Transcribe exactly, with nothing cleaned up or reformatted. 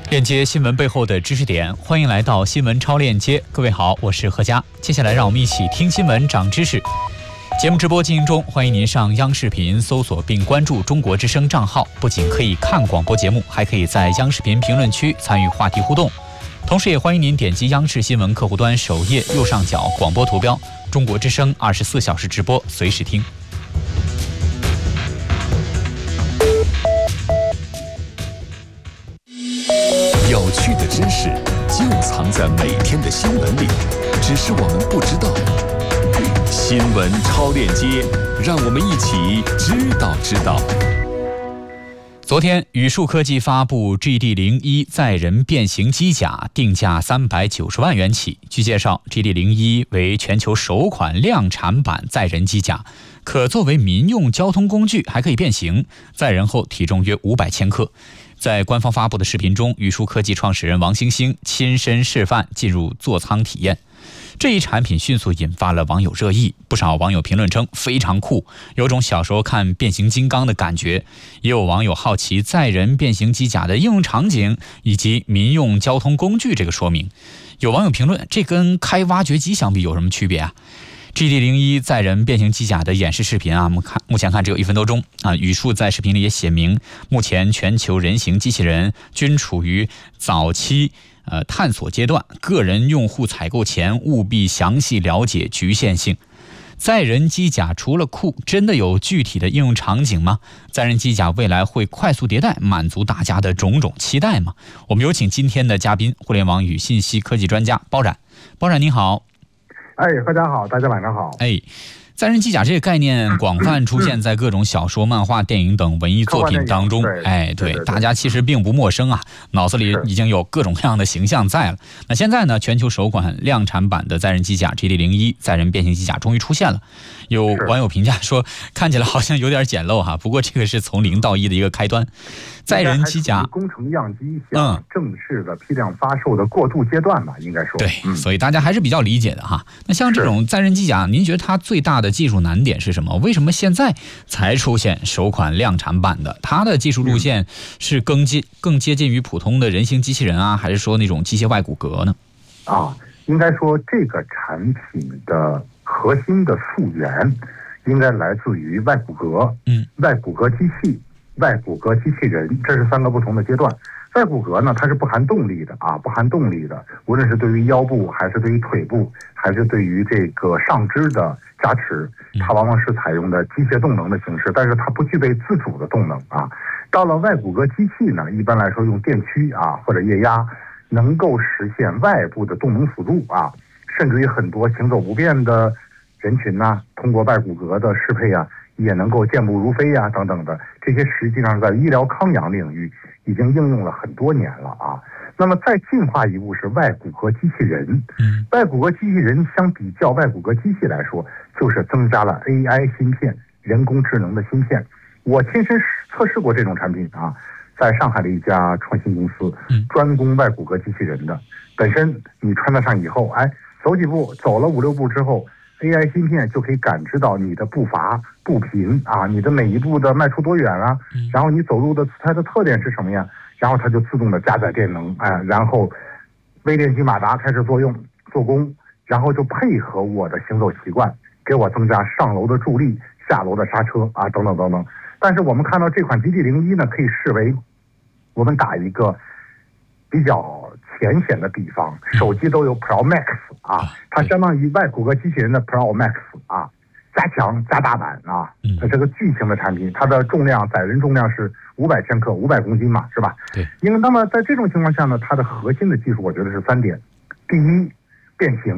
链接新闻背后的知识点，欢迎来到新闻超链接。各位好，我是何佳。接下来让我们一起听新闻长知识。节目直播进行中，欢迎您上央视频搜索并关注中国之声账号，不仅可以看广播节目，还可以在央视频评论区参与话题互动。同时也欢迎您点击央视新闻客户端首页右上角广播图标，中国之声二十四小时直播，随时听。 有趣的知识就藏在每天的新闻里，只是我们不知道。新闻超链接，让我们一起知道知道。 昨天，宇树科技发布 G D 零一 载人变形机甲，定价三百九十万元起。据介绍 ，G D 零一 为全球首款量产版载人机甲，可作为民用交通工具，还可以变形，载人后体重约五百千克。在官方发布的视频中，宇树科技创始人王星星亲身示范进入座舱体验。这一产品迅速引发了网友热议，不少网友评论称非常酷，有种小时候看变形金刚的感觉。也有网友好奇载人变形机甲的应用场景以及民用交通工具这个说明。有网友评论，这跟开挖掘机相比有什么区别啊？G D 零一 载人变形机甲的演示视频啊，目看目前看只有一分多钟啊。宇树在视频里也写明，目前全球人形机器人均处于早期呃探索阶段，个人用户采购前务必详细了解局限性。载人机甲除了酷，真的有具体的应用场景吗？载人机甲未来会快速迭代，满足大家的种种期待吗？我们有请今天的嘉宾，互联网与信息科技专家包冉。包冉您好。 哎，大家好，大家晚上好。 哎，载人机甲这个概念广泛出现在各种小说、漫画、电影等文艺作品当中。哎，对，大家其实并不陌生啊，脑子里已经有各种各样的形象在了。那现在呢，全球首款量产版的载人机甲 G D 零一 载人变形机甲终于出现了。有网友评价说，看起来好像有点简陋哈，不过这个是从零到一的一个开端。载人机甲工程样机向正式的批量发售的过渡阶段吧，应该说。 对，嗯、所以大家还是比较理解的哈。那像这种载人机甲，您觉得它最大的技术难点是什么？为什么现在才出现首款量产版的？它的技术路线是更接更接近于普通的人形机器人啊，还是说那种机械外骨骼呢？ 啊，应该说这个产品的核心的溯源应该来自于外骨骼，嗯，外骨骼机器、外骨骼机器人，这是三个不同的阶段。外骨骼呢，它是不含动力的啊，不含动力的，无论是对于腰部，还是对于腿部，还是对于这个上肢的加持，它往往是采用的机械动能的形式，但是它不具备自主的动能啊。到了外骨骼机器呢，一般来说用电驱啊或者液压，能够实现外部的动能辅助啊，甚至于很多行走不便的人群呐、啊，通过外骨骼的适配啊，也能够健步如飞呀、啊、等等的，这些实际上在医疗康养领域已经应用了很多年了啊。那么再进化一步是外骨骼机器人，嗯，外骨骼机器人相比较外骨骼机器来说，就是增加了 A I 芯片，人工智能的芯片。我亲身测试过这种产品啊，在上海的一家创新公司，专攻外骨骼机器人的。本身你穿得上以后，哎，走几步，走了五六步之后，A I 芯片就可以感知到你的步伐、步频啊，你的每一步的迈出多远啊，然后你走路的姿态的特点是什么呀？然后它就自动的加载电能，哎，然后微电机马达开始作用做工，然后就配合我的行走习惯，给我增加上楼的助力、下楼的刹车啊，等等等等。但是我们看到这款 G D 零一呢，可以视为我们打一个比较浅显的比方，手机都有 Pro Max 啊，它相当于外骨骼机器人的 Pro Max 啊，加强加大版啊，它这个巨型的产品，它的重量载人重量是五百千克，五百公斤嘛，是吧？对。因为那么在这种情况下呢，它的核心的技术我觉得是三点：第一，变形。